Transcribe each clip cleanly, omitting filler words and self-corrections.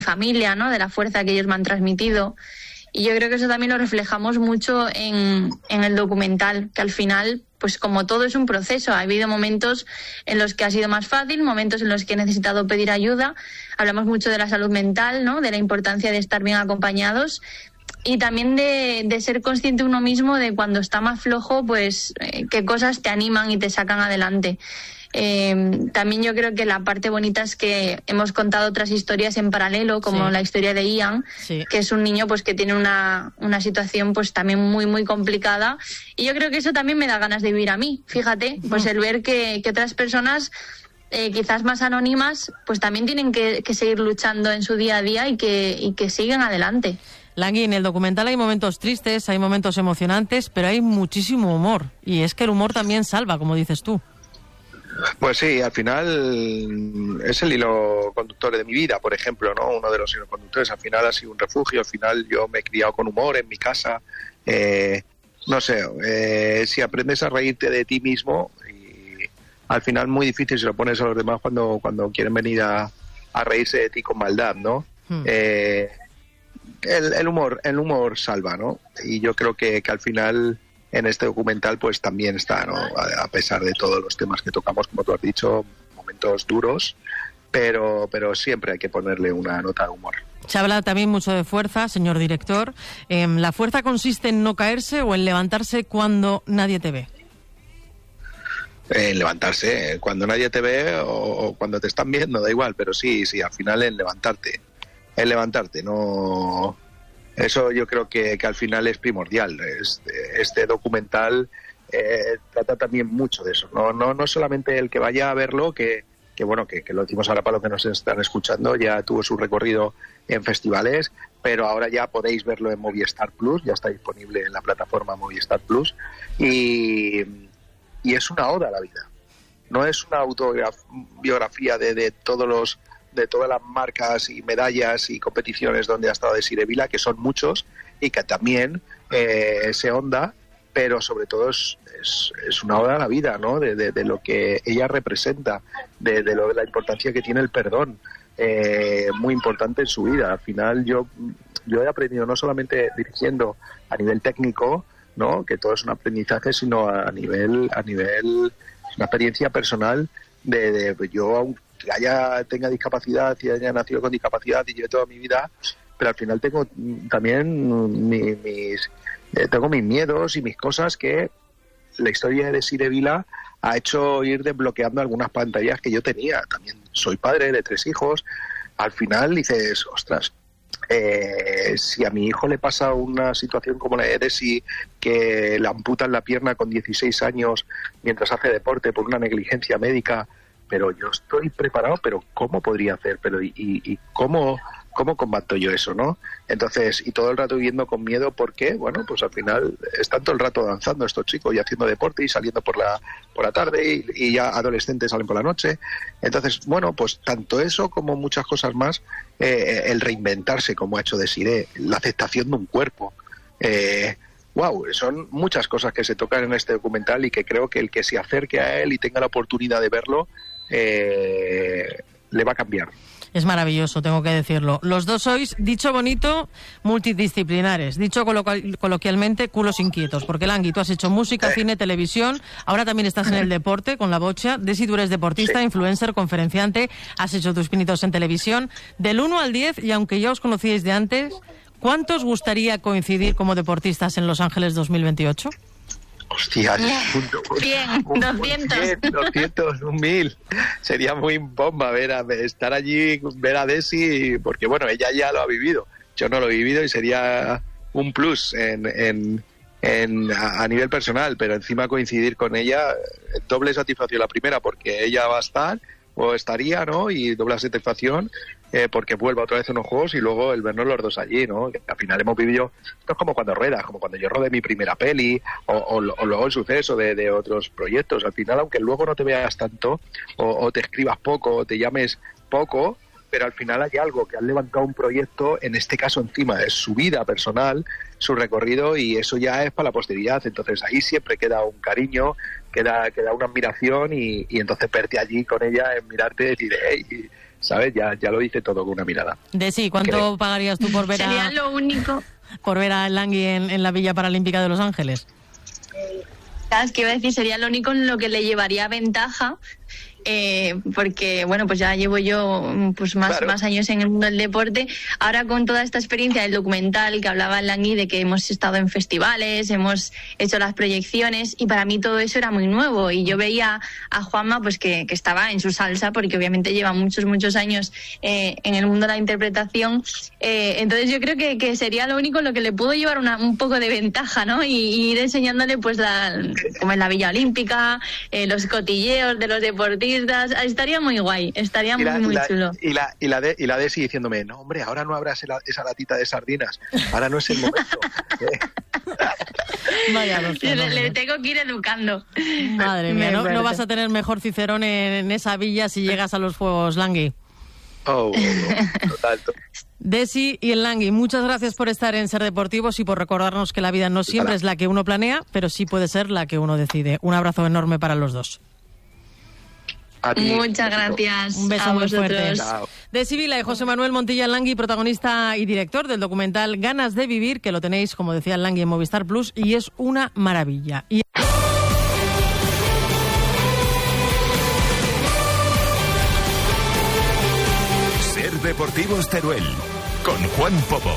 familia, ¿no? De la fuerza que ellos me han transmitido. Y yo creo que eso también lo reflejamos mucho en el documental, que al final, pues como todo es un proceso, ha habido momentos en los que ha sido más fácil, momentos en los que he necesitado pedir ayuda. Hablamos mucho de la salud mental, ¿no? De la importancia de estar bien acompañados y también de ser consciente uno mismo de cuando está más flojo, pues qué cosas te animan y te sacan adelante. También yo creo que la parte bonita es que hemos contado otras historias en paralelo, como la historia de Ian, que es un niño pues que tiene una situación pues también muy muy complicada, y yo creo que eso también me da ganas de vivir a mí, fíjate, pues el ver que otras personas quizás más anónimas pues también tienen que seguir luchando en su día a día y que siguen adelante. Langui, en el documental hay momentos tristes, hay momentos emocionantes, pero hay muchísimo humor, y es que el humor también salva, como dices tú. Pues sí, al final es el hilo conductor de mi vida, por ejemplo, ¿no? Uno de los hilos conductores, al final ha sido un refugio, al final yo me he criado con humor en mi casa, no sé, si aprendes a reírte de ti mismo, y al final muy difícil si lo pones a los demás cuando quieren venir a reírse de ti con maldad, ¿no? El humor salva, ¿no? Y yo creo que al final en este documental pues también está, ¿no? A pesar de todos los temas que tocamos, como tú has dicho, momentos duros, pero siempre hay que ponerle una nota de humor. Se habla también mucho de fuerza, señor director. ¿La fuerza consiste en no caerse o en levantarse cuando nadie te ve? En levantarse, cuando nadie te ve o cuando te están viendo, da igual, pero sí, al final en levantarte, no... Eso yo creo que al final es primordial. Este documental trata también mucho de eso. No solamente el que vaya a verlo, que bueno, que lo decimos ahora para los que nos están escuchando, ya tuvo su recorrido en festivales, pero ahora ya podéis verlo en Movistar Plus, ya está disponible en la plataforma Movistar Plus, y es una oda a la vida. No es una autobiografía de todas las marcas y medallas y competiciones donde ha estado Desiree Vila, que son muchos y que también se honda, pero sobre todo es una oda a la vida, ¿no? De lo que ella representa, de la importancia que tiene el perdón, muy importante en su vida. Al final yo he aprendido no solamente dirigiendo a nivel técnico, ¿no? Que todo es un aprendizaje, sino a nivel una experiencia personal de yo, aunque tenga discapacidad y haya nacido con discapacidad y lleve toda mi vida, pero al final tengo también tengo mis miedos y mis cosas que la historia de Desiree Vila ha hecho ir desbloqueando algunas pantallas que yo tenía. También soy padre de 3 hijos. Al final dices, ostras, si a mi hijo le pasa una situación como la de Desi, que le amputan la pierna con 16 años mientras hace deporte por una negligencia médica, pero yo estoy preparado, pero ¿cómo podría hacer? Pero ¿y cómo combato yo eso, no? Entonces, y todo el rato viviendo con miedo, porque, bueno, pues al final están todo el rato danzando estos chicos y haciendo deporte y saliendo por la tarde y ya adolescentes salen por la noche. Entonces, bueno, pues tanto eso como muchas cosas más, el reinventarse como ha hecho Desiree, la aceptación de un cuerpo, son muchas cosas que se tocan en este documental y que creo que el que se acerque a él y tenga la oportunidad de verlo, le va a cambiar. Es maravilloso, tengo que decirlo. Los dos sois, dicho bonito, multidisciplinares. Dicho coloquialmente, culos inquietos. Porque, Langui, tú has hecho música, cine, televisión. Ahora también estás en el deporte, con La Bocha. Desi, tú eres deportista, influencer, conferenciante. Has hecho tus pinitos en televisión. Del 1 al 10, y aunque ya os conocíais de antes, ¿cuánto os gustaría coincidir como deportistas en Los Ángeles 2028? Hostias, 100, 200, 1000. Sería muy bomba estar allí, ver a Desi, porque bueno, ella ya lo ha vivido. Yo no lo he vivido y sería un plus a nivel personal, pero encima coincidir con ella, doble satisfacción. La primera porque ella va a estar o estaría, ¿no? Y doble satisfacción porque vuelva otra vez a unos juegos y luego el vernos los dos allí, ¿no? Que al final hemos vivido, esto es como cuando ruedas, como cuando yo rodé mi primera peli o luego el suceso de otros proyectos. Al final, aunque luego no te veas tanto o te escribas poco o te llames poco, pero al final hay algo que han levantado un proyecto, en este caso encima de su vida personal, su recorrido, y eso ya es para la posteridad. Entonces ahí siempre queda un cariño, queda una admiración y entonces verte allí con ella, en mirarte y decir, hey, ¿sabes? Ya lo dice todo con una mirada. Desi, ¿cuánto pagarías tú por ver Sería lo único. por ver a Langui en la Villa Paralímpica de Los Ángeles? ¿Sabes qué iba a decir? Sería lo único en lo que le llevaría ventaja, porque bueno, pues ya llevo yo pues más años en el mundo del deporte. Ahora, con toda esta experiencia del documental que hablaba el Langui, de que hemos estado en festivales, hemos hecho las proyecciones, y para mí todo eso era muy nuevo, y yo veía a Juanma pues que estaba en su salsa, porque obviamente lleva muchos años en el mundo de la interpretación. Entonces yo creo que sería lo único en lo que le puedo llevar un poco de ventaja, ¿no? Y ir enseñándole pues como en la Villa Olímpica, los cotilleos de los deportistas. Estaría muy guay, estaría muy chulo. Y la Desi diciéndome, no, hombre, ahora no abras esa latita de sardinas, ahora no es el momento. Vaya, le tengo que ir educando. Madre mía, no vas a tener mejor Cicerón en esa villa si llegas a los Juegos, Langui. Total. Desi y el Langui, muchas gracias por estar en Ser Deportivos y por recordarnos que la vida no siempre es la que uno planea, pero sí puede ser la que uno decide. Un abrazo enorme para los dos. Muchas gracias. Un beso muy fuerte. Desi Vila y José Manuel Montilla Langui, protagonista y director del documental Ganas de Vivir, que lo tenéis, como decía el Langui, en Movistar Plus, y es una maravilla. Ser Deportivos Teruel, con Juan Popo.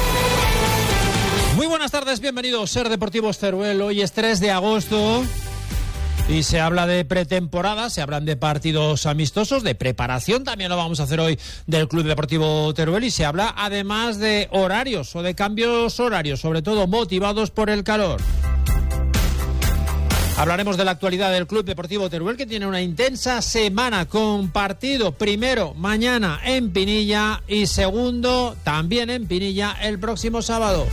Muy buenas tardes, bienvenidos. Ser Deportivos Teruel. Hoy es 3 de agosto. Y se habla de pretemporada, se hablan de partidos amistosos, de preparación, también lo vamos a hacer hoy del Club Deportivo Teruel, y se habla además de horarios o de cambios horarios, sobre todo motivados por el calor. Hablaremos de la actualidad del Club Deportivo Teruel, que tiene una intensa semana con partido primero mañana en Pinilla y segundo también en Pinilla el próximo sábado.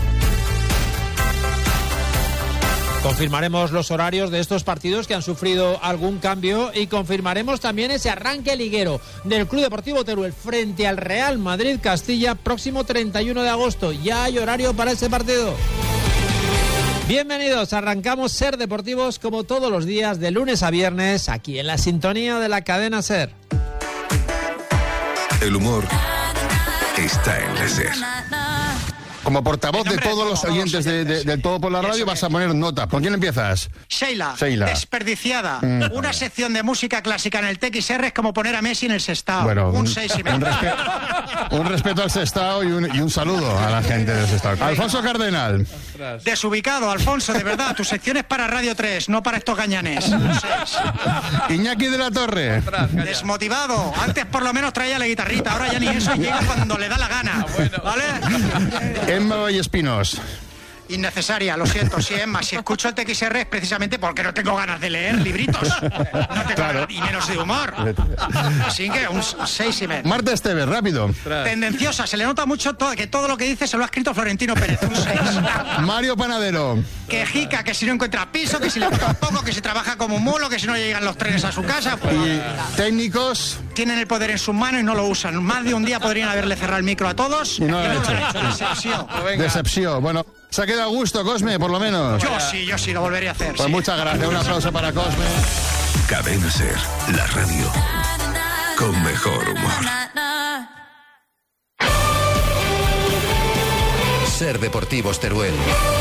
Confirmaremos los horarios de estos partidos que han sufrido algún cambio y confirmaremos también ese arranque liguero del Club Deportivo Teruel frente al Real Madrid Castilla próximo 31 de agosto. Ya hay horario para ese partido. Bienvenidos, arrancamos Ser Deportivos como todos los días de lunes a viernes aquí en la sintonía de la cadena Ser. El humor está en la Ser. Como portavoz de todos los oyentes de Todo por la Radio, vas a poner nota. ¿Con quién empiezas? Sheila. Desperdiciada. Una sección de música clásica en el TXR es como poner a Messi en el Sestao. Bueno, un 6,5. Un respeto al Sestao y un saludo a la gente del Sestao. Alfonso Cardenal. Desubicado, Alfonso, de verdad. Tu sección es para Radio 3, no para estos gañanes. Un 6. Iñaki de la Torre. Desmotivado. Antes por lo menos traía la guitarrita, ahora ya ni eso, llega cuando le da la gana. ¿Vale? Emma Vallespinos. Innecesaria, lo siento, sí, Emma. Si escucho el TXR es precisamente porque no tengo ganas de leer libritos. No tengo ganas, y menos de humor. Así que un 6,5. Marta Esteves, rápido. Tendenciosa, se le nota mucho que todo lo que dice se lo ha escrito Florentino Pérez. Un 6. Mario Panadero. Quejica, que si no encuentra piso, que si le toca poco, que si trabaja como un mulo, que si no llegan los trenes a su casa. Pues, y técnicos. Tienen el poder en sus manos y no lo usan. Más de un día podrían haberle cerrado el micro a todos. Y no lo han hecho. Decepción. Decepción. Bueno, se ha quedado a gusto, Cosme, por lo menos. Yo sí, lo volvería a hacer. Pues sí. Muchas gracias, un aplauso para Cosme. Cadena Ser, la radio con mejor humor. Ser Deportivos Teruel.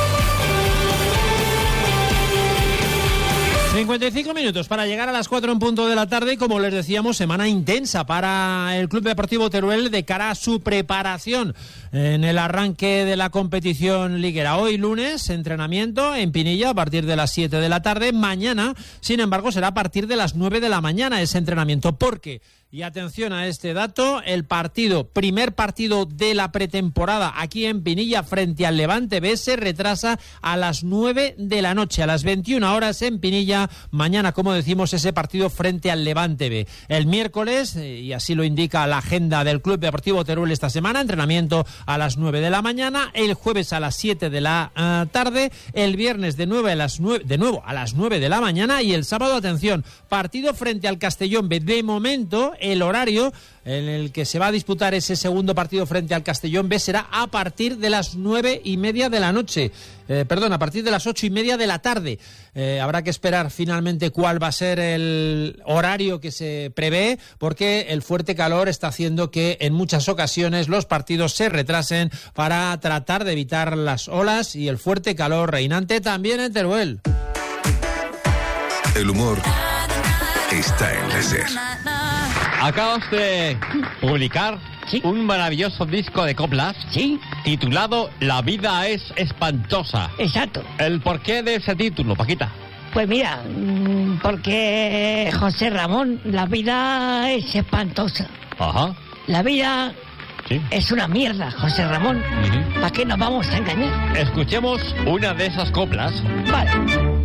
55 minutos para llegar a las 4 en punto de la tarde y, como les decíamos, semana intensa para el Club Deportivo Teruel de cara a su preparación en el arranque de la competición liguera. Hoy lunes, entrenamiento en Pinilla a partir de las 7 de la tarde. Mañana, sin embargo, será a partir de las 9 de la mañana ese entrenamiento, porque... Y atención a este dato, el primer partido de la pretemporada aquí en Pinilla frente al Levante B se retrasa a las 9 de la noche, a las 21 horas en Pinilla. Mañana, como decimos, ese partido frente al Levante B. El miércoles, y así lo indica la agenda del Club Deportivo Teruel esta semana, entrenamiento a las 9 de la mañana, el jueves a las 7 de la tarde, el viernes de nuevo a las 9 de la mañana y el sábado, atención, partido frente al Castellón B. De momento, el horario en el que se va a disputar ese segundo partido frente al Castellón B será a partir de las 9:30 de la noche. A partir de las 8:30 de la tarde. Habrá que esperar finalmente cuál va a ser el horario que se prevé, porque el fuerte calor está haciendo que en muchas ocasiones los partidos se retrasen para tratar de evitar las olas y el fuerte calor reinante también en Teruel. El humor está en la SER. Acabas de publicar un maravilloso disco de coplas titulado La vida es espantosa. Exacto. ¿El porqué de ese título, Paquita? Pues mira, porque José Ramón, la vida es espantosa. Ajá. La vida es una mierda, José Ramón. ¿Para qué nos vamos a engañar? Escuchemos una de esas coplas. Vale.